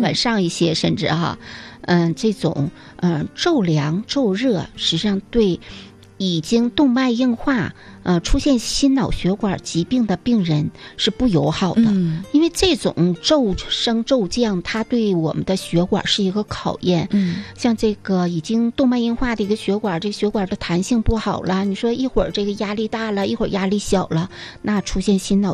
往上一些，甚至这种骤凉骤热，实际上对已经动脉硬化出现心脑血管疾病的病人是不友好的。因为这种骤升骤降，它对我们的血管是一个考验。像这个已经动脉硬化的一个血管，这个血管的弹性不好了，你说一会儿这个压力大了，一会儿压力小了，那出现心脑